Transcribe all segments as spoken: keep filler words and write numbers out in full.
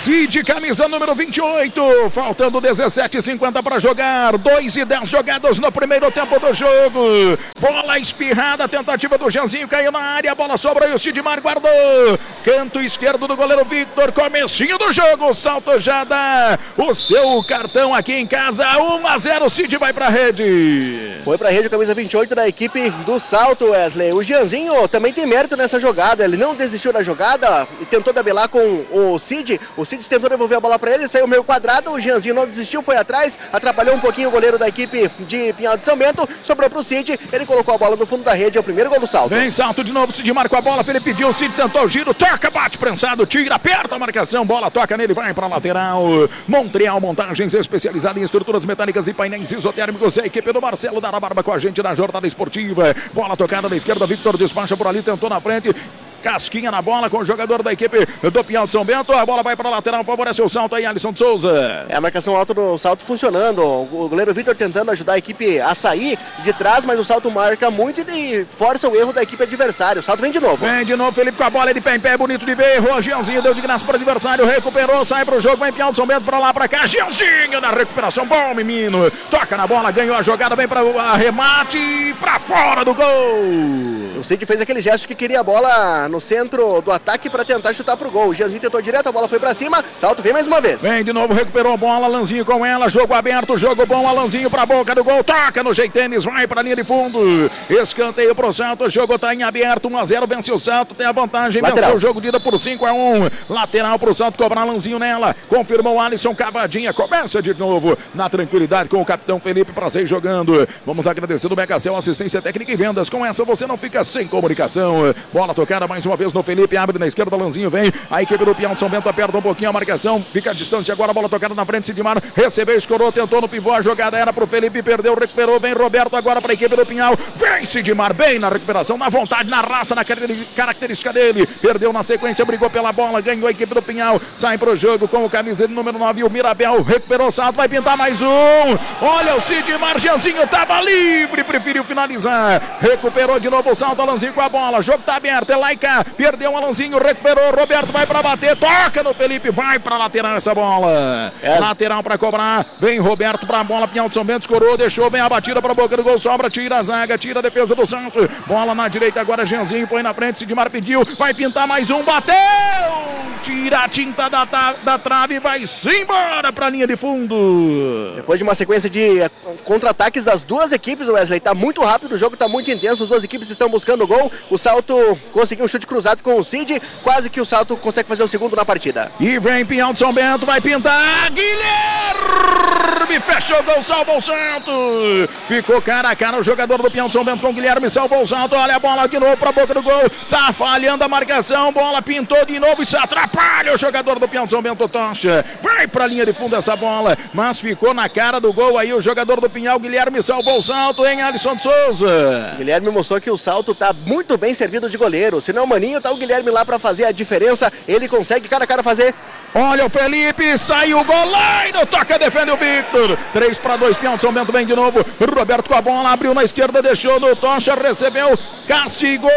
Cid, camisa número vinte e oito, faltando dezessete e cinquenta para jogar, dois e dez jogados no primeiro tempo do jogo. Bola espirrada, tentativa do Janzinho, caiu na área, a bola sobrou e o Sidmar guardou. Canto esquerdo do goleiro Victor, comecinho do jogo, salto já dá o seu cartão aqui em casa, um a zero, Cid vai pra rede. Foi pra rede o camisa vinte e oito da equipe do salto, Wesley. O Janzinho também tem mérito nessa jogada, ele não desistiu da jogada e tentou tabelar com o Cid. O Cid tentou devolver a bola pra ele, saiu meio quadrado, o Janzinho não desistiu, foi atrás, atrapalhou um pouquinho o goleiro da equipe de Pinhal de São Bento, sobrou pro Cid, ele colocou a bola no fundo da rede, é o primeiro gol do salto. Vem salto de novo, Cid marca a bola, Felipe pediu, Cid tentou o giro, toca, bate prensado, tira, aperta a marcação, bola toca nele, vai pra lateral. Montreal Montagens, especializada em estruturas metálicas e painéis isotérmicos, é a equipe do Marcelo da Barba com a gente na jornada esportiva. Bola tocada na esquerda, Victor despacha por ali, tentou na frente. Casquinha na bola com o jogador da equipe do Pinhal de São Bento. A bola vai para a lateral, favorece o salto aí, Alisson de Souza. É a marcação alta do salto funcionando. O goleiro Victor tentando ajudar a equipe a sair de trás, mas o salto marca muito e força o erro da equipe adversária. O salto vem de novo. Vem de novo, Felipe com a bola, ele pé em pé, bonito de ver. Errou, Gianzinho deu de graça para o adversário, recuperou, sai para o jogo, vem Pinhal de São Bento para lá, para cá. Gianzinho na recuperação, bom menino. Toca na bola, ganhou a jogada, vem para o arremate, para fora do gol. O Cid fez aquele gesto que queria a bola no centro do ataque para tentar chutar pro gol. O Gianzinho tentou direto, a bola foi para cima, salto vem mais uma vez. Vem de novo, recuperou a bola, Alanzinho com ela, jogo aberto, jogo bom, Alanzinho pra boca do gol, toca no jeito tênis, vai pra linha de fundo, escanteio pro Santo, o jogo tá em aberto, um a zero, vence o Santo, tem a vantagem, venceu o jogo de ida por cinco a um, lateral pro Santo, cobrar Alanzinho nela, confirmou o Alisson, cavadinha, começa de novo, na tranquilidade com o capitão Felipe, pra sair jogando, vamos agradecer do Megacel, assistência técnica e vendas, com essa você não fica sem comunicação, bola tocada mais uma vez no Felipe, abre na esquerda, Alanzinho vem, a equipe do Pinhal de São Bento aperta um pouquinho a marcação, fica a distância agora, a bola tocada na frente, Sidmar recebeu, escorou, tentou no pivô, a jogada era pro Felipe, perdeu, recuperou, vem Roberto agora para a equipe do Pinhal, vem Sidmar bem na recuperação, na vontade, na raça, na característica dele, perdeu na sequência, brigou pela bola, ganhou a equipe do Pinhal, sai pro jogo com o camisa número nove, o Mirabel, recuperou o salto, vai pintar mais um, olha o Sidmar, Gianzinho tava livre, preferiu finalizar, recuperou de novo o salto, Alanzinho com a bola, jogo tá aberto, é lá e cá, perdeu o Alanzinho, recuperou, Roberto vai para bater, toca no Felipe, vai para lateral essa bola, é. Lateral para cobrar, vem Roberto para a bola, Pinhal de São Bento escorou, deixou bem a batida para a boca do gol, sobra, tira a zaga, tira a defesa do Santos, bola na direita agora, Gianzinho põe na frente, Sidmar pediu, vai pintar mais um, bateu, tira a tinta da, da, da trave e vai-se embora para a linha de fundo. Depois de uma sequência de contra-ataques das duas equipes, o Wesley, tá muito rápido, o jogo tá muito intenso, as duas equipes estão buscando o gol, o Salto conseguiu um chute cruzado com o Cid, quase que o Salto consegue fazer o segundo na partida. E vem Pinhal de São Bento, vai pintar, Guilherme, fechou o gol, salvou o Santo, ficou cara a cara o jogador do Pinhal de São Bento com o Guilherme, salvou o Santo, olha a bola de novo para a boca do gol, tá falhando a marcação, bola pintou de novo e se atrapalha o jogador do Pinhal de São Bento, Tocha, vai para a linha de fundo essa bola, mas ficou na cara do gol aí o jogador do Pinhal, Guilherme salvou o Salto, hein, Alisson de Souza. Guilherme mostrou que o Salto tá muito bem servido de goleiro, se não o Maninho, tá o Guilherme lá para fazer a diferença, ele consegue cara a cara fazer. Olha o Felipe, saiu o goleiro, toca, defende o Victor, três para dois, Pinhal de São Bento vem de novo, Roberto com a bola, abriu na esquerda, deixou no Tocha, recebeu, castigou,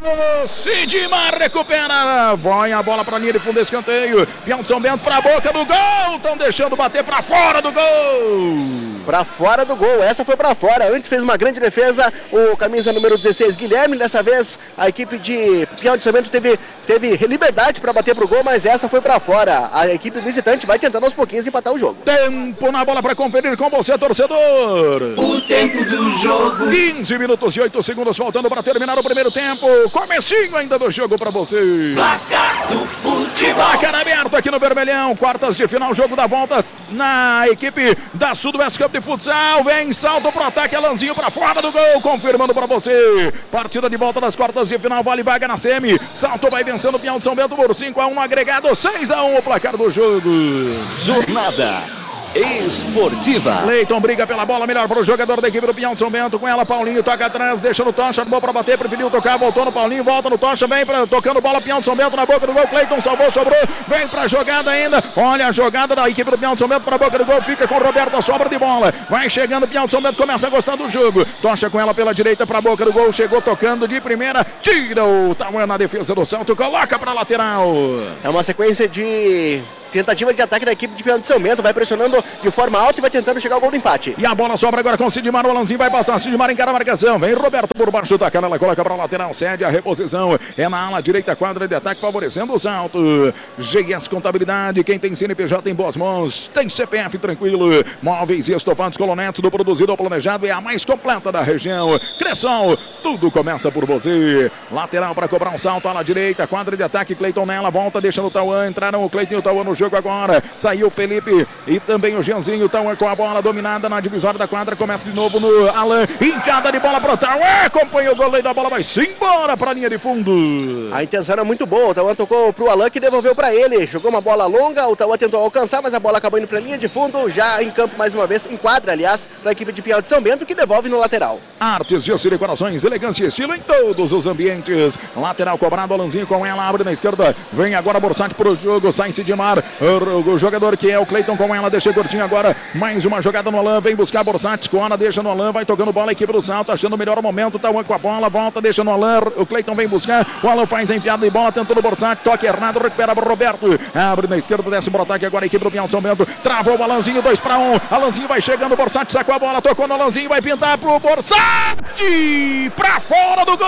Sidmar recupera, vai a bola para a linha de fundo, escanteio, Pinhal de São Bento para a boca do gol, estão deixando bater para fora do gol. Para fora do gol, essa foi para fora, antes fez uma grande defesa o camisa número dezesseis, Guilherme, dessa vez a equipe de Pinhal de São Bento teve, teve liberdade para bater pro gol, mas essa foi para fora, a equipe visitante vai tentando aos pouquinhos empatar o jogo. Tempo na bola para conferir com você, torcedor. O tempo do jogo. quinze minutos e oito segundos faltando para terminar o primeiro tempo, comecinho ainda do jogo para você. Placar do futebol. Placar aberto aqui no Vermelhão, quartas de final, jogo da volta na equipe da Sudoeste Cup de Futsal, vem salto pro ataque, Alanzinho para fora do gol, confirmando para você, partida de volta das quartas de final, vale vaga na semi, salto vai vencendo o Pinhal de São Bento por cinco a um, agregado seis a um o placar do jogo. Jornada Esportiva. Leiton briga pela bola, melhor para o jogador da equipe do Pinhal de São Bento, com ela Paulinho, toca atrás, deixa no Tocha, armou para bater, preferiu tocar, voltou no Paulinho, volta no Tocha, vem pra, tocando bola, Pinhal de São Bento na boca do gol, Cleiton salvou, sobrou, vem pra jogada ainda, olha a jogada da equipe do Pinhal de São Bento para a boca do gol, fica com o Roberto, a sobra de bola, vai chegando o Pinhal de São Bento, começa a gostar do jogo, Tocha com ela pela direita para a boca do gol, chegou tocando de primeira, tira o tamanho na defesa do Santo, coloca para lateral. É uma sequência de tentativa de ataque da equipe de Pinhal de São Bento, vai pressionando de forma alta e vai tentando chegar ao gol do empate. E a bola sobra agora com o Sidmar, o Alanzinho vai passar, Sidmar encara a marcação, vem Roberto por baixo da canela, coloca para a lateral, cede a reposição, é na ala direita, quadra de ataque, favorecendo o salto. G S Contabilidade, quem tem C N P J em boas mãos, tem C P F tranquilo, móveis e estofados Colonetos, do produzido ao planejado, é a mais completa da região. Cressol, tudo começa por você. Lateral para cobrar um salto, ala direita, quadra de ataque, Cleiton nela, volta, deixa no Tauan, entraram o Cleiton e o Tauan no jogo agora, saiu o Felipe e também o Jeanzinho, o Tauan com a bola dominada na divisória da quadra, começa de novo no Alan, enfiada de bola pro Tauan, acompanha o goleiro, a bola vai sim embora para a linha de fundo. A intenção era muito boa, o Tauan tocou pro Alan que devolveu para ele, jogou uma bola longa, o Tauan tentou alcançar, mas a bola acabou indo para a linha de fundo, já em campo mais uma vez, enquadra, aliás, para a equipe de Pinhal de São Bento, que devolve no lateral. Artes, gesso e decorações, elegância e estilo em todos os ambientes. Lateral cobrado, Alanzinho com ela, abre na esquerda, vem agora Borsatti pro jogo, sai Sidmar, o jogador que é o Cleiton com ela, deixa curtinho agora, mais uma jogada no Alan, vem buscar Borsatti, escola, deixa no Alan, vai tocando bola, equipe do salto, achando o melhor momento, Tauan com a bola, volta, deixa no Alan, o Cleiton vem buscar, o Alan faz a enfiada de bola, tentando o Borsatti, toque errado, recupera o Roberto, abre na esquerda, desce pro ataque agora, a equipe do Pinhal de São Bento, travou o Alanzinho, dois para um, Alanzinho vai chegando, Borsatti sacou a bola, tocou no Alanzinho, vai pintar pro Borsatti, pra fora do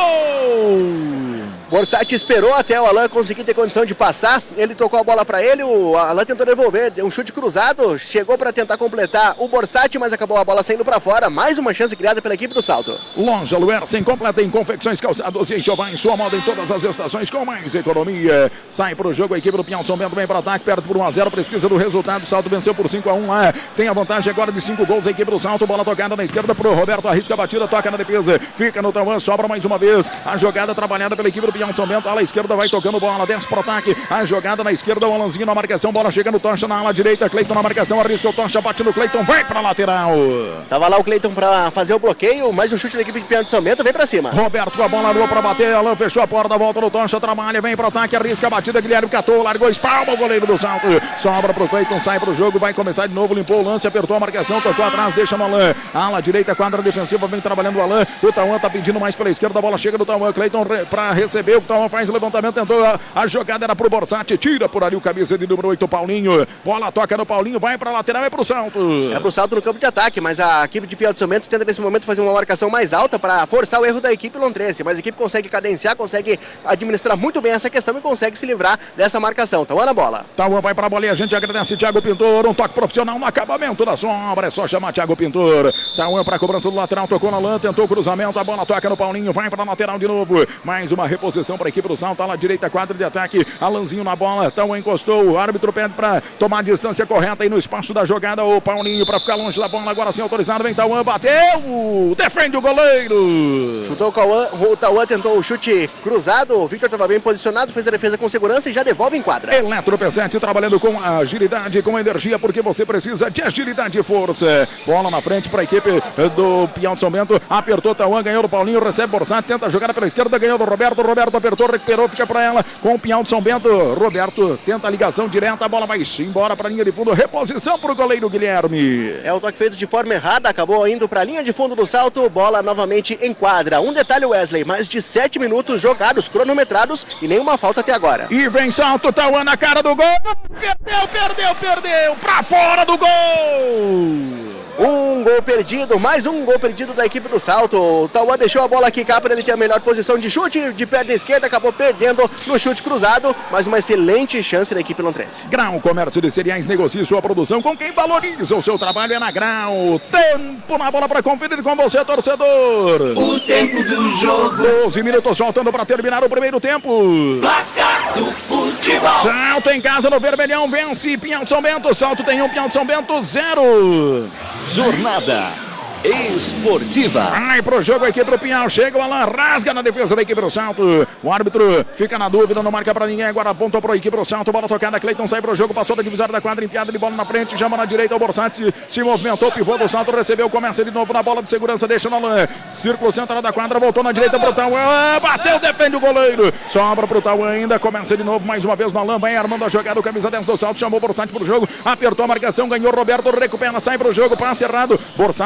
gol! Borsatti esperou até o Alan conseguir ter condição de passar, ele tocou a bola para ele, o Alan tentou devolver, deu um chute cruzado, chegou para tentar completar o Borsatti, mas acabou a bola saindo para fora, mais uma chance criada pela equipe do salto. Loja Luersen, completa em confecções, calçados e enxovais, sua moda em todas as estações com mais economia. Sai pro jogo, a equipe do Pinhal de São Bento vem para ataque, perto por um a zero, pesquisa do resultado, o salto venceu por cinco a um lá, tem a vantagem agora de cinco gols, a equipe do salto, bola tocada na esquerda pro Roberto, arrisca a batida, toca na defesa, fica no Tauan, sobra mais uma vez, a jogada trabalhada pela equipe do Pinhal de São Bento, ala esquerda vai tocando bola, desce pro ataque, a jogada na esquerda, o Alanzinho na marcação, bola chega no Tocha, na ala direita, Cleiton na marcação, arrisca o Tocha, bate no Cleiton, vai pra lateral. Tava lá o Cleiton pra fazer o bloqueio, mais um chute da equipe de Pinhal de São Bento, vem pra cima. Roberto com a bola, arrua pra bater, Alan fechou a porta, volta no Tocha, trabalha, vem pro ataque, arrisca a batida, Guilherme catou, largou, espalma o goleiro do salto, sobra pro Cleiton, sai pro jogo, vai começar de novo, limpou o lance, apertou a marcação, tocou atrás, deixa no Alan, ala direita, quadra defensiva, vem trabalhando o Alan, o Tauan tá pedindo mais pela esquerda, a bola chega no Tauan, Cleiton re, pra receber, o Tauan faz o levantamento, tentou a, a jogada era pro Borsatti, tira por ali o camisa de número oito, Paulinho, bola toca no Paulinho, vai pra lateral, é pro salto. É pro salto no campo de ataque, mas a equipe de Pinhal de São Bento tenta nesse momento fazer uma marcação mais alta para forçar o erro da equipe lontrense, mas a equipe consegue cadenciar, consegue administrar muito bem essa questão e consegue se livrar dessa marcação. Tauan na bola. Tauan vai pra bola e a gente agradece Thiago Pintor, um toque profissional no acabamento da sobra, é só chamar Thiago Pintor. Tauan pra cobrança do lateral, tocou na lã, tentou o cruzamento, a bola toca no Paulinho, vai pra lateral de novo, mais uma reposição pra equipe do salto, ala direita, quadra de ataque, Alanzinho na bola, Tauan encostou, o árbitro pede pra tomar a distância correta aí no espaço da jogada, o Paulinho pra ficar longe da bola, agora sim autorizado, vem Tauan, bateu, defende o goleiro. Chutou o Tauan, o Tauan tentou o chute cruzado, o Victor estava bem posicionado, fez a defesa com segurança e já devolve em quadra. Eletro P sete trabalhando com agilidade, com energia, porque você precisa de agilidade e força. Bola na frente para a equipe do Pinhal de São Bento, apertou Tauan, ganhou do Paulinho, recebe Borsatti, tenta a jogada pela esquerda, ganhou do Roberto, Roberto apertou, recuperou, fica para ela com o Pinhal de São Bento, Roberto tenta a ligação direta, a bola vai embora para a linha de fundo, reposição para o goleiro Guilherme. É o toque feito de forma errada, acabou indo para a linha de fundo do salto, bola novamente em quadra. Um detalhe, Wesley, mais de sete minutos jogados, cronometrados e nenhuma falta até agora. E vem salto, Tauan na cara do gol, perdeu, perdeu, perdeu, para fora do gol. Um gol perdido, mais um gol perdido da equipe do salto. O Tauan deixou a bola quicar para ele ter a melhor posição de chute, de perna esquerda, acabou perdendo no chute cruzado, mas uma excelente chance da equipe lontrense. Grau Comércio de Cereais, negocie sua produção com quem valoriza o seu trabalho, é na Grau. Tempo na bola para conferir com você, torcedor. O tempo do jogo. doze minutos faltando para terminar o primeiro tempo. Placar do futebol. Salto em casa no Vermelhão, vence Pinhal de São Bento. Salto tem um, Pinhal de São Bento zero. Jornada Esportiva. Vai pro jogo a equipe do Pinhal, chega o Alan, rasga na defesa da equipe do salto, o árbitro fica na dúvida, não marca pra ninguém, agora aponta pro equipe do salto, bola tocada, Cleiton sai pro jogo, passou da divisória da quadra, enfiada de bola na frente, chama na direita, o Borsatti se, se movimentou, pivô do salto, recebeu, começa de novo na bola de segurança, deixa no Alan, círculo central da quadra, voltou na direita pro Tauan, bateu, defende o goleiro, sobra pro Tauan ainda, começa de novo, mais uma vez no Alan, vai armando a jogada, o camisa dez do salto, chamou o Borsatti pro jogo, apertou a marcação, ganhou Roberto, recupera, sai pro jogo, passe errado, Borsatti na marcação,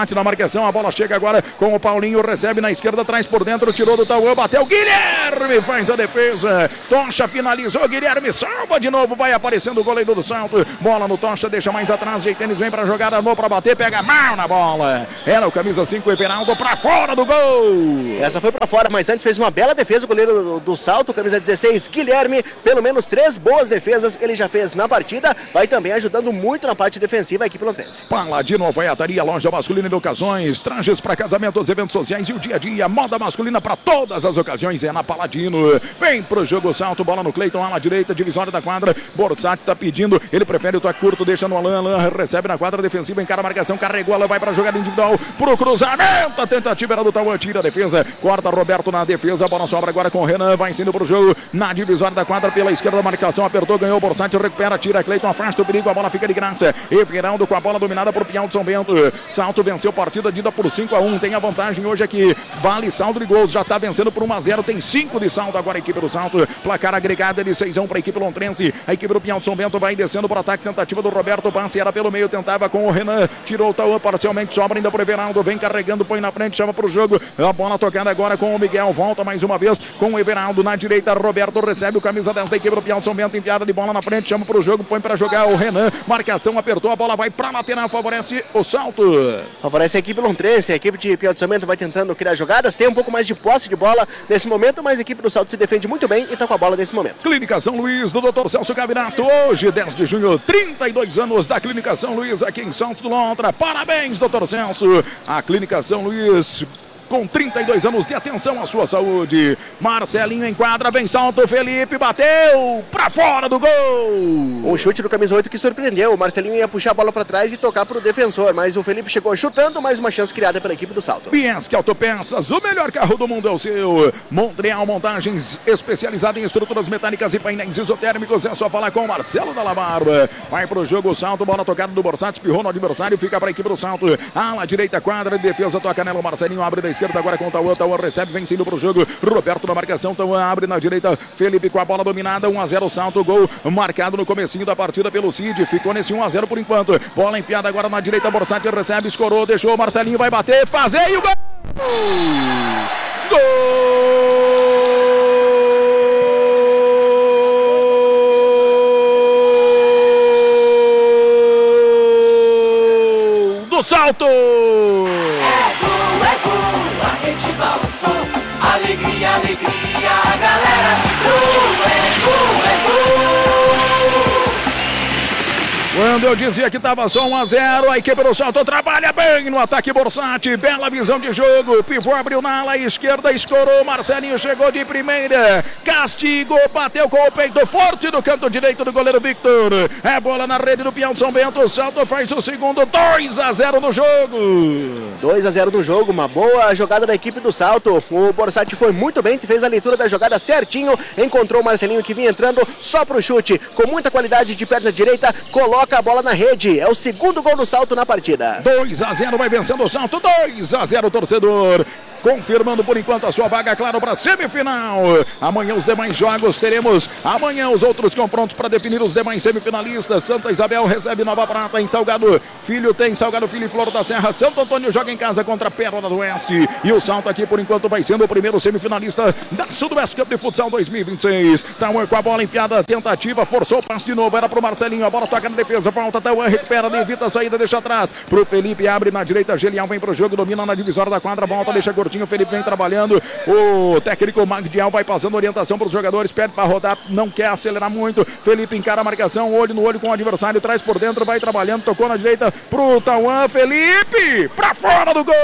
marcação, a bola chega agora com o Paulinho, recebe na esquerda, traz por dentro, tirou do Tauan, bateu, Guilherme faz a defesa, Tocha finalizou, Guilherme salva de novo, vai aparecendo o goleiro do Salto, bola no Tocha, deixa mais atrás, Jeitenes vem pra jogar, armou pra bater, pega mal na bola, era o camisa cinco, Everaldo pra fora do gol. Essa foi pra fora, mas antes fez uma bela defesa o goleiro do, do Salto, camisa dezesseis, Guilherme, pelo menos três boas defesas ele já fez na partida, vai também ajudando muito na parte defensiva a equipe lontrense. Paladino Alfaiataria, loja masculina de ocasiões, trajes para casamentos, eventos sociais e o dia a dia, moda masculina para todas as ocasiões é na Paladino. Vem pro jogo Salto, bola no Cleiton, ala direita, divisória da quadra, Borsatti tá pedindo, ele prefere o toque curto, deixa no Alan, Alan recebe na quadra defensiva, encara a marcação, carregou, ela vai pra jogada individual, pro cruzamento, a tentativa era do Tauan, tira a defesa, corta Roberto na defesa, a bola sobra agora com o Renan, vai saindo pro jogo, na divisória da quadra, pela esquerda, a marcação, apertou, ganhou, Borsatti recupera, tira, Cleiton afasta o perigo, a bola fica de graça, Everaldo com a bola dominada por Pinhal de São Bento, Salto venceu partida, dita por cinco a um, tem a vantagem hoje aqui, vale saldo de gols, já tá vencendo por um a zero, tem cinco de saldo agora a equipe do Salto, placar agregado é de seis a um para a equipe lontrense, a equipe do Pinhal de São Bento vai descendo para o ataque, tentativa do Roberto, passe era pelo meio, tentava com o Renan, tirou o Tauan parcialmente, sobra ainda pro Everaldo, vem carregando, põe na frente, chama pro jogo, a bola tocada agora com o Miguel, volta mais uma vez com o Everaldo na direita, Roberto recebe o camisa dez da equipe do Pinhal de São Bento, enfiada de bola na frente, chama pro jogo, põe para jogar o Renan, marcação, apertou, a bola vai pra lateral, favorece o Salto. Favorece a equipe lontrense, a equipe de Pinhal de São Bento vai tentando criar jogadas, tem um pouco mais de posse de bola nesse momento, mas a equipe do Salto se defende muito bem e tá com a bola nesse momento. Clínica São Luís do doutor Celso Gavinato, hoje dez de junho, trinta e dois anos da Clínica São Luís aqui em Salto do Lontra, parabéns doutor Celso, a Clínica São Luís com trinta e dois anos de atenção à sua saúde. Marcelinho enquadra, vem Salto, Felipe bateu pra fora do gol. Um chute do camisa oito que surpreendeu. O Marcelinho ia puxar a bola para trás e tocar pro defensor, mas o Felipe chegou chutando, mais uma chance criada pela equipe do Salto. Biesque Autopeças, o melhor carro do mundo é o seu. Montreal Montagens, especializada em estruturas metálicas e painéis isotérmicos. É só falar com o Marcelo Dalla Barba. Vai pro jogo o Salto, bola tocada do Borsatti, espirrou no adversário, fica pra equipe do Salto. Ala direita, quadra de defesa, toca nela, o Marcelinho abre da esquerda agora com o Tauan, Tauan recebe, vencendo pro jogo, Roberto na marcação, Tauan abre na direita, Felipe com a bola dominada, um a zero Salto, gol marcado no comecinho da partida pelo Cid, ficou nesse um a zero por enquanto, bola enfiada agora na direita, Borsatti recebe, escorou, deixou, Marcelinho vai bater, fazer e o gol! Gol! Do Salto! Alegria, alegria, a galera vibrou, é gol, é gol. Quando eu dizia que estava só um a zero, a equipe do Salto trabalha bem no ataque Borsatti, bela visão de jogo, pivô abriu na ala esquerda, escorou, Marcelinho chegou de primeira, castigou, bateu com o peito forte do canto direito do goleiro Victor, é bola na rede do Pinhal de São Bento, o Salto faz o segundo, dois a zero no jogo. dois a zero no jogo, uma boa jogada da equipe do Salto, o Borsatti foi muito bem, fez a leitura da jogada certinho, encontrou o Marcelinho que vinha entrando só pro chute, com muita qualidade de perna direita, coloca a bola na rede, é o segundo gol do Salto na partida. dois a zero vai vencendo o Salto, dois a zero torcedor. Confirmando por enquanto a sua vaga, claro, para a semifinal. Amanhã os demais jogos teremos. Amanhã os outros confrontos para definir os demais semifinalistas. Santa Isabel recebe Nova Prata em Salgado Filho, tem Salgado Filho e Flor da Serra. Santo Antônio joga em casa contra a Pérola do Oeste. E o Salto aqui por enquanto vai sendo o primeiro semifinalista da Sudoeste Cup de Futsal dois mil e vinte e seis. Tauan com a bola enfiada, tentativa, forçou o passe de novo, era pro Marcelinho, a bola toca na defesa, volta, Tauan recupera, evita a saída, deixa atrás. Pro Felipe, abre na direita, Gelial vem pro jogo, domina na divisória da quadra, volta, deixa gordinho. O Felipe vem trabalhando, o técnico Magdiel vai passando orientação para os jogadores, pede para rodar, não quer acelerar muito, Felipe encara a marcação, olho no olho com o adversário, traz por dentro, vai trabalhando, tocou na direita pro Tauan, Felipe, para fora do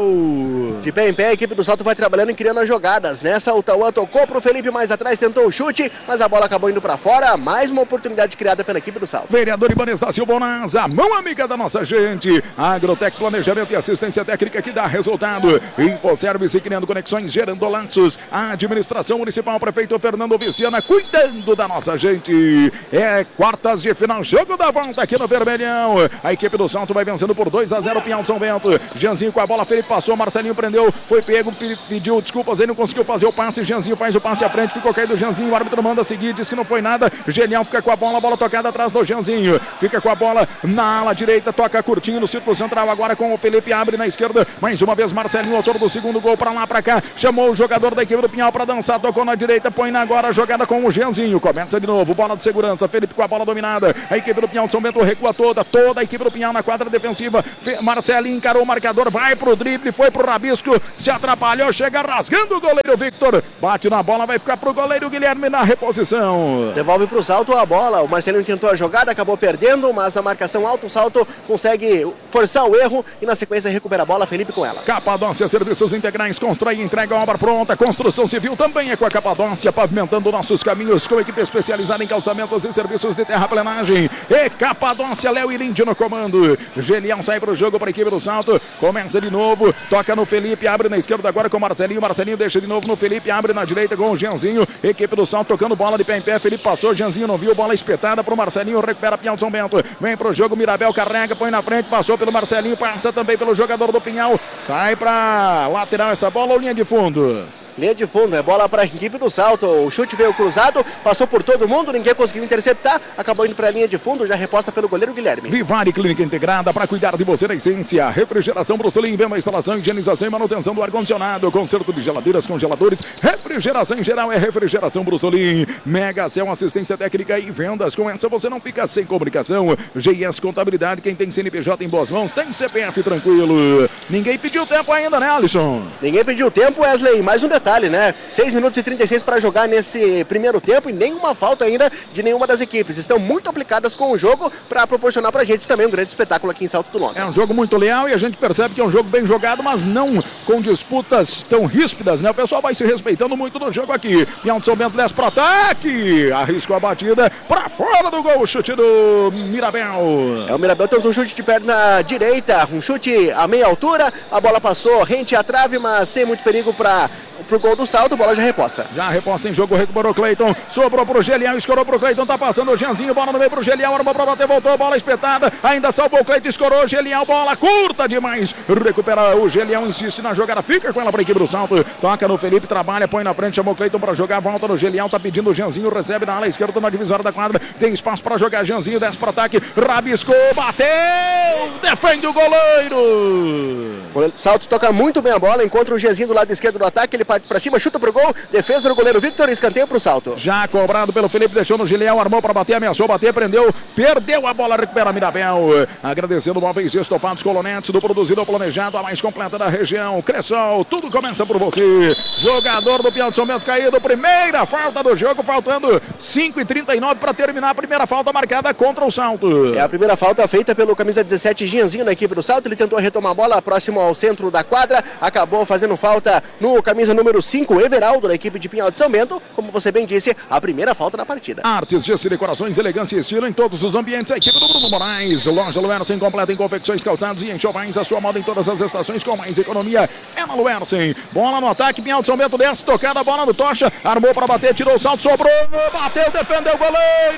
gol! De pé em pé, a equipe do Salto vai trabalhando e criando as jogadas, nessa o Tauan tocou pro Felipe mais atrás, tentou o chute, mas a bola acabou indo para fora, mais uma oportunidade criada pela equipe do Salto. Vereador Ibanez da Silva Bonaz, a mão amiga da nossa gente, Agrotec Planejamento e Assistência Técnica que dá resultado, Infoservice criando conexões, gerando laços, a administração municipal, prefeito Fernando Viciana cuidando da nossa gente, é quartas de final, jogo da volta aqui no Vermelhão, a equipe do Salto vai vencendo por dois a zero, Pinhal de São Bento, Janzinho com a bola, Felipe passou, Marcelinho prendeu, foi pego, pediu desculpas, ele não conseguiu fazer o passe, Janzinho faz o passe à frente, ficou caído o Janzinho, o árbitro manda seguir, diz que não foi nada, Genial fica com a bola, a bola tocada atrás do Janzinho, fica fica com a bola na ala direita, toca curtinho no círculo central, agora com o Felipe, abre na esquerda, mais uma vez Marcelinho, autor do segundo gol, pra lá, pra cá, chamou o jogador da equipe do Pinhal pra dançar, tocou na direita, põe na agora a jogada com o Jeanzinho, começa de novo, bola de segurança, Felipe com a bola dominada, a equipe do Pinhal de São Bento recua toda, toda a equipe do Pinhal na quadra defensiva, Marcelinho encarou o marcador, vai pro drible, foi pro rabisco, se atrapalhou, chega rasgando o goleiro Victor, bate na bola, vai ficar pro goleiro Guilherme na reposição. Devolve pro Salto a bola, o Marcelinho tentou a jogada, acabou perdendo, mas na marcação alto, o Salto consegue forçar o erro e na sequência recupera a bola, Felipe com ela. Capadócia Serviços Integrais, constrói e entrega a obra pronta, construção civil também é com a Capadócia, pavimentando nossos caminhos com equipe especializada em calçamentos e serviços de terraplenagem. E Capadócia, Léo e Lindy no comando. Gelião sai pro jogo para a equipe do Salto, começa de novo, toca no Felipe, abre na esquerda agora com o Marcelinho, Marcelinho deixa de novo no Felipe, abre na direita com o Jeanzinho, equipe do Salto tocando bola de pé em pé, Felipe passou, Jeanzinho não viu, bola espetada pro Marcelinho, recupera Pinhal de São Bento, vem pro jogo, Mirabel carrega, põe na frente, passou pelo Marcelinho, passa também pelo jogador do Pinhal, sai pra lateral essa bola ou linha de fundo? Linha de fundo, é bola para a equipe do Salto. O chute veio cruzado, passou por todo mundo, ninguém conseguiu interceptar, acabou indo para a linha de fundo, já reposta pelo goleiro Guilherme. Vivari Clínica Integrada para cuidar de você na essência. Refrigeração Brustolin, venda, instalação, higienização e manutenção do ar-condicionado, conserto de geladeiras, congeladores, refrigeração em geral é Refrigeração Brustolin. Mega Cel, assistência técnica e vendas. Com essa você não fica sem comunicação. G I S Contabilidade, quem tem C N P J em boas mãos, tem C P F tranquilo. Ninguém pediu tempo ainda, né, Alisson? Ninguém pediu tempo, Wesley. Mais um detalhe. Detalhe, né? seis minutos e trinta e seis para jogar nesse primeiro tempo e nenhuma falta ainda de nenhuma das equipes. Estão muito aplicadas com o jogo para proporcionar para a gente também um grande espetáculo aqui em Salto do Londres. É um jogo muito leal e a gente percebe que é um jogo bem jogado, mas não com disputas tão ríspidas, né? O pessoal vai se respeitando muito no jogo aqui. Pinhal de São Bento desce pro ataque, arriscou a batida para fora do gol, chute do Mirabel. É, o Mirabel tentou um chute de perna direita, um chute a meia altura, a bola passou rente à trave, mas sem muito perigo para pro gol do Salto, a bola já reposta. Já reposta em jogo, recuperou o Cleiton, sobrou pro Gelião, escorou pro Cleiton, tá passando o Jeanzinho, bola no meio pro Gelião, armou pra bater, voltou, bola espetada, ainda salvou o Cleiton, escorou, Gelião, bola curta demais, recupera o Gelião, insiste na jogada, fica com ela pra equipe do Salto, toca no Felipe, trabalha, põe na frente, chamou o Cleiton pra jogar, volta no Gelião, tá pedindo o Jeanzinho, recebe na ala esquerda, na divisória da quadra, tem espaço pra jogar, Jeanzinho, desce pro ataque, rabiscou, bateu, defende o goleiro. O Salto toca muito bem a bola, encontra o Jeanzinho do lado esquerdo do ataque, ele parte pra cima, chuta pro gol, defesa do goleiro Victor, escanteio pro Salto. Já cobrado pelo Felipe, deixou no Gilião, armou para bater, ameaçou bater, prendeu, perdeu a bola, recupera Mirabel. Agradecendo Móveis e Estofados Colonetes, do produzido ao planejado, a mais completa da região. Cressol, tudo começa por você. Jogador do Pinhal de São Bento caído, primeira falta do jogo, faltando cinco e trinta e nove para terminar a primeira falta marcada contra o Salto. É a primeira falta feita pelo camisa dezessete, Gianzinho, na equipe do Salto. Ele tentou retomar a bola próximo ao centro da quadra, acabou fazendo falta no camisa número cinco, Everaldo, da equipe de Pinhal de São Bento. Como você bem disse, a primeira falta da partida. Artes, gesso e decorações, elegância e estilo em todos os ambientes. A equipe do Bruno Moraes. Loja Luersen, completa em confecções, calçados e enxovais. A sua moda em todas as estações com mais economia é na Luersen. Bola no ataque, Pinhal de São Bento desce, tocada, bola no Tocha, armou para bater, tirou o salto, sobrou, bateu, defendeu o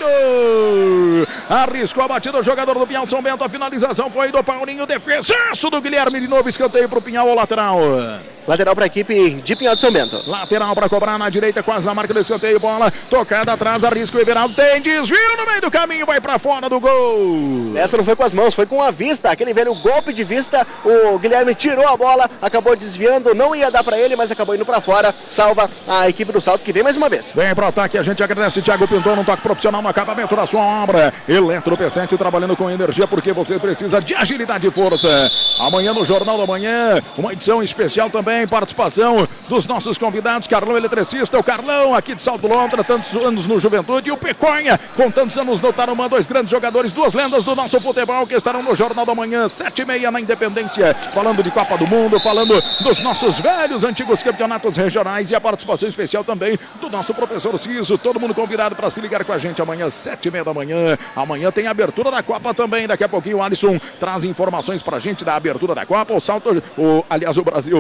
goleiro. Arriscou a batida o jogador do Pinhal de São Bento. A finalização foi do Paulinho, defesaço do Guilherme, de novo escanteio para o Pinhal ao lateral. Lateral para a equipe de Pinhal de São Bento. Lateral para cobrar na direita, quase na marca do escanteio, bola tocada atrás, arrisca o Everaldo, tem desvio no meio do caminho, vai para fora do gol. Essa não foi com as mãos, foi com a vista, aquele velho golpe de vista. O Guilherme tirou a bola, acabou desviando, não ia dar para ele, mas acabou indo para fora. Salva a equipe do Salto, que vem mais uma vez. Vem para o ataque, a gente agradece Thiago Pintor, um toque profissional no acabamento da sua obra. Eletro P sete trabalhando com energia, porque você precisa de agilidade e força. Amanhã no Jornal da Manhã, uma edição especial também, participação dos nossos convidados, Carlão Eletricista, o Carlão aqui de Salto Londra, tantos anos no Juventude, e o Peconha, com tantos anos no Tarumã, dois grandes jogadores, duas lendas do nosso futebol que estarão no Jornal da Manhã, sete e meia na Independência, falando de Copa do Mundo, falando dos nossos velhos antigos campeonatos regionais e a participação especial também do nosso professor Ciso, todo mundo convidado para se ligar com a gente amanhã, sete e meia da manhã. Amanhã tem a abertura da Copa também, daqui a pouquinho o Alisson traz informações pra gente da abertura da Copa, o Salto, o, aliás o Brasil, a seleção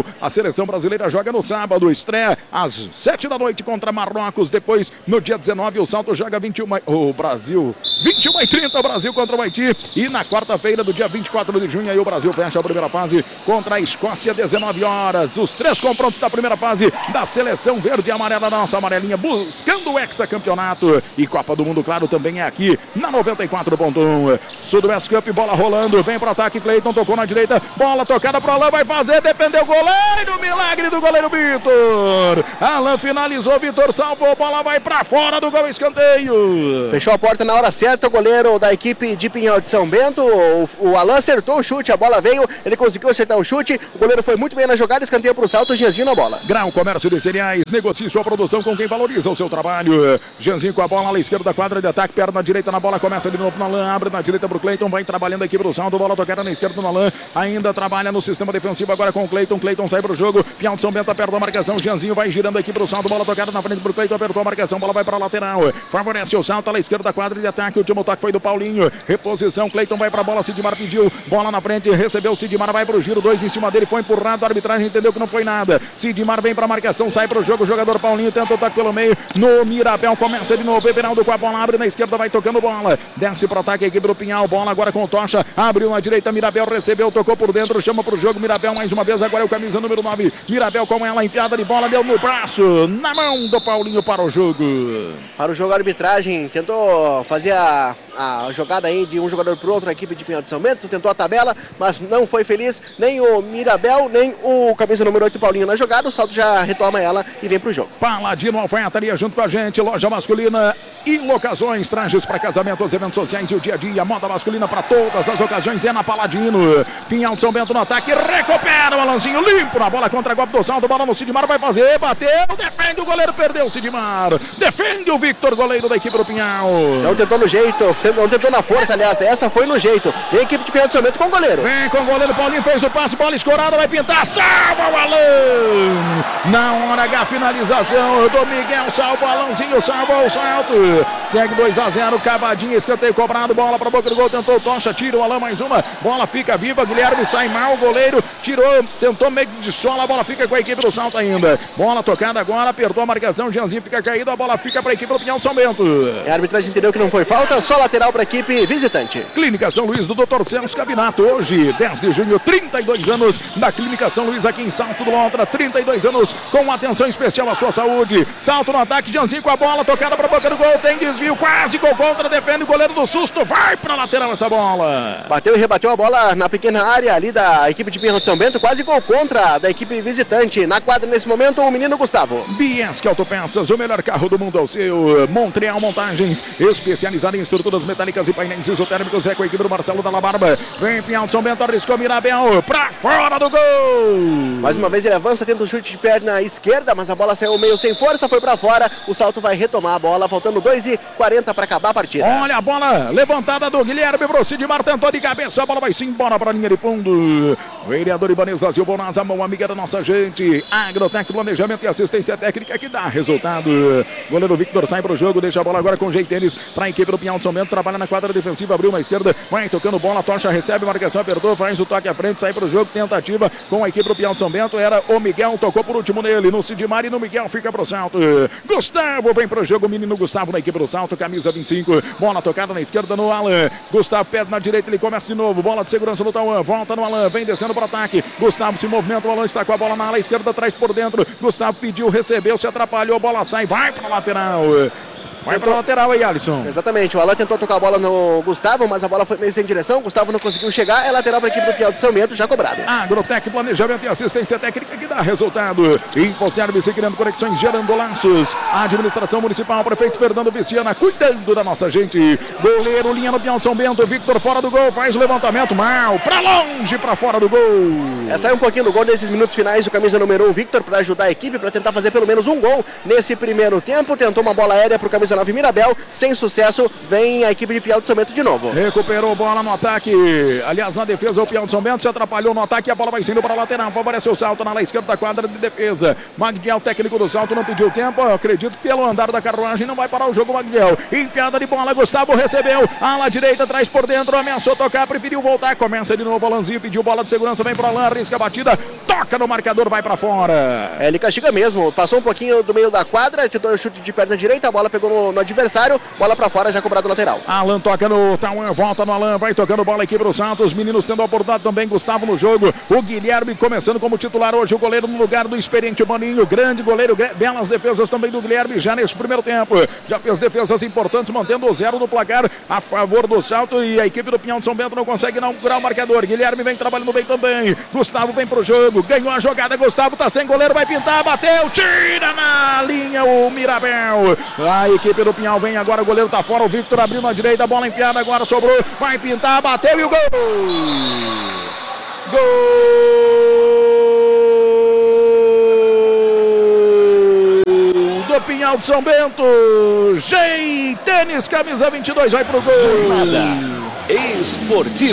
seleção brasileira joga no sábado, estreia às sete da noite contra Marrocos, depois no dia dezenove o Salto joga vinte e uma, o Brasil, vinte e uma e trinta o Brasil contra o Haiti, e na quarta-feira do dia vinte e quatro de junho aí o Brasil fecha a primeira fase contra a Escócia, dezenove horas, os três confrontos da primeira fase da seleção verde e amarela, da nossa amarelinha, buscando o hexacampeonato, e Copa do Mundo, claro, também é aqui na noventa e quatro ponto um. Sudoeste Cup, bola rolando, vem pro ataque, Cleiton tocou na direita, bola tocada pro Alain, vai fazer, defendeu o goleiro, milagre do goleiro Vitor. Alain finalizou, Vitor salvou, bola vai pra fora do gol, escanteio. Fechou a porta na hora certa, o goleiro da equipe de Pinhal de São Bento, o, o Alain acertou o chute, a bola veio, ele conseguiu acertar o chute, o goleiro foi muito bem na jogada, escanteio pro Salto, Gianzinho na bola. Grau Comércio de Cereais, negocie sua produção com quem valoriza o seu trabalho. Gianzinho com a bola à esquerda da quadra de ataque, perna direita na bola, começa de novo no Alain, abre na direita pro Cleiton, vai trabalhando aqui pro Salto, bola tocada na esquerda no Alain, ainda trabalha no sistema defensivo agora com o Cleiton, Cleiton sai pro jogo, Pinhal de São Bento aperta a marcação, Gianzinho vai girando aqui pro Salto, bola tocada na frente pro Cleiton, apertou a marcação, bola vai pra lateral, favorece o Salto, à esquerda da quadra de ataque, o último toque foi do Paulinho, reposição, Cleiton vai pra bola, Sidmar pediu, bola na frente, recebeu, Sidmar vai pro giro, dois em cima dele, foi empurrado, a arbitragem entendeu que não foi nada, Sidmar vem pra marcação, sai pro jogo, o jogador Paulinho tenta o toque pelo meio, no Mirabel, começa de novo, Everaldo com a bola, abre na esquerda, vai tocando bola, desce pro ataque, equipe do Pinhal, bola agora com o Tocha, abriu na direita, Mirabel recebeu, tocou por dentro, chama pro jogo, Mirabel mais uma vez, agora é o camisa número nove, Mirabel com ela, enfiada de bola, deu no braço, na mão do Paulinho para o jogo. Para o jogo, a arbitragem tentou fazer a, a jogada aí de um jogador pro outro, a equipe de Pinhal de São Bento, tentou a tabela, mas não foi feliz, nem o Mirabel, nem o camisa número oito, Paulinho na jogada, o Salto já retoma ela e vem pro jogo. Paladino Alfaiataria junto com a gente, loja masculina e locações, trajes para casamentos, eventos sociais e o dia a dia, moda masculina para todas as ocasiões é na Paladino. Pinhal de São Bento no ataque, recupera o Alanzinho limpo na bola contra golpe do Salto, bola no Sidmar, vai fazer, bateu, defende o goleiro, perdeu o Sidmar, defende o Victor, goleiro da equipe do Pinhal. Não tentou no jeito, não tentou na força, aliás, essa foi no jeito. Vem a equipe de Pinhal de São Bento com o goleiro. Vem com o goleiro, Paulinho fez o passe, bola escorada, vai pintar, salva o Alan. Na hora H, finalização do Miguel, salva o Alanzinho, salva o Salto. Segue dois a zero, cavadinha, escanteio cobrado, bola para boca do gol, tentou o Tocha, tira o Alan mais uma, bola fica viva, Guilherme sai mal, o goleiro tirou, tentou meio de sola, a bola fica com a equipe do Salto ainda. Bola tocada agora, apertou a marcação, Gianzinho fica caído, a bola fica para a equipe do Pinhal de São Bento. A arbitragem entendeu que não foi falta, só lateral para a equipe visitante. Clínica São Luís do doutor Celso Cabinato, hoje, dez de junho, trinta e dois anos da Clínica São Luís aqui em Salto do Lontra, trinta e dois anos com atenção especial à sua saúde. Salto no ataque, Gianzinho com a bola, tocada para a boca do gol, tem desvio, quase gol contra, defende o goleiro do susto, vai para lateral essa bola. Bateu e rebateu a bola na pequena área ali da equipe de Pinhal de São Bento, quase gol contra da equipe visitante. Na quadra nesse momento o menino Gustavo. Biesque Autopeças, o melhor carro do mundo é o seu. Montreal Montagens, especializada em estruturas metálicas e painéis isotérmicos, é com a equipe do Marcelo da La Barba. Vem Pinhal de São Bento, arriscou Mirabel, pra fora do gol. Mais uma vez ele avança, tenta um chute de perna esquerda, mas a bola saiu meio sem força, foi pra fora. O Salto vai retomar a bola, faltando dois e quarenta para acabar a partida. Olha a bola levantada do Guilherme pro Sidmar, tentou de cabeça, a bola vai sim embora pra linha de fundo. Vereador Ibanez da Silva Bonaz, a mão amiga da nossa gente. Agrotec, planejamento e assistência técnica que dá resultado. Goleiro Victor sai pro jogo, deixa a bola agora com o G-Tênis pra equipe do Pinhal de São Bento, trabalha na quadra defensiva, abriu na esquerda, vai tocando bola, Tocha recebe, marcação apertou, faz o toque à frente, sai pro jogo, tentativa com a equipe do Pinhal de São Bento, era o Miguel, tocou por último nele, no Sidmar e no Miguel, fica pro Salto. Gustavo vem pro jogo, menino Gustavo na equipe do Salto, camisa vinte e cinco, bola tocada na esquerda no Alan, Gustavo pede na direita, ele começa de novo, bola de segurança no Tauan, volta no Alan, vem descendo pro ataque, Gustavo se movimenta, o Alan está com a bola na ala esquerda, traz por dentro, Gustavo pediu, recebeu, se atrapalhou, bola sai, vai pra lateral. Vai tentou... para lateral aí, Alisson. Exatamente, o Alan tentou tocar a bola no Gustavo, mas a bola foi meio sem direção, Gustavo não conseguiu chegar, é lateral para a equipe do Pinhal de São Bento, já cobrado. Agrotec, planejamento e assistência técnica que dá resultado. InfoService, criando conexões, gerando laços. Administração Municipal, prefeito Fernando Viciana, cuidando da nossa gente. Goleiro, linha no Pinhal de São Bento, Victor fora do gol, faz o levantamento, mal, para longe, para fora do gol. É, sai um pouquinho do gol nesses minutos finais, o camisa número um, Victor, para ajudar a equipe, para tentar fazer pelo menos um gol nesse primeiro tempo, tentou uma bola aérea para o camisa nove, Mirabel, sem sucesso, vem a equipe de Pinhal de São Bento de novo. Recuperou bola no ataque, aliás na defesa o Pinhal de São Bento se atrapalhou no ataque, a bola vai saindo para a lateral, favorece o Salto na ala esquerda, da quadra de defesa. Magdiel, técnico do Salto, não pediu tempo. Eu acredito que pelo andar da carruagem não vai parar o jogo, Magdiel. Enfiada de bola, Gustavo recebeu. Ala direita, traz por dentro, ameaçou tocar, preferiu voltar. Começa de novo, Alanzinho pediu bola de segurança, vem pro Alan, arrisca a batida, toca no marcador, vai pra fora. É, ele castiga mesmo, passou um pouquinho do meio da quadra, tentou o chute de perna direita, a bola pegou no, no adversário, bola pra fora, já cobrado lateral. Alan toca no Tauan, volta no Alan, vai tocando bola aqui pro Santos. Os meninos tendo a oportunidade também, Gustavo no jogo. O Guilherme começando como titular hoje, o goleiro no lugar do experiente Boninho, grande goleiro, belas defesas também do Guilherme já nesse primeiro tempo. Já fez defesas importantes, mantendo o zero no placar a favor do Salto, e a equipe do Pinhão de São Bento não consegue inaugurar o marcador. Guilherme vem trabalhando bem também. Gustavo vem pro jogo, ganhou a jogada, Gustavo tá sem goleiro, vai pintar, bateu, tira na linha o Mirabel. A equipe do Pinhal vem agora, o goleiro tá fora, o Victor abriu na direita, bola enfiada, agora sobrou, vai pintar, bateu e o gol! Gol do Pinhal de São Bento. G Tênis, camisa vinte e dois, vai pro gol. Jornada Esportiva.